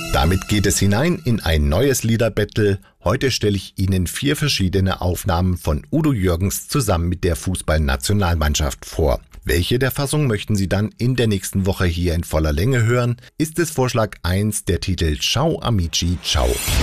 Damit geht es hinein in ein neues Liederbattle. Heute stelle ich Ihnen 4 verschiedene Aufnahmen von Udo Jürgens zusammen mit der Fußballnationalmannschaft vor. Welche der Fassungen möchten Sie dann in der nächsten Woche hier in voller Länge hören? Ist es Vorschlag 1 der Titel Ciao Amici Ciao?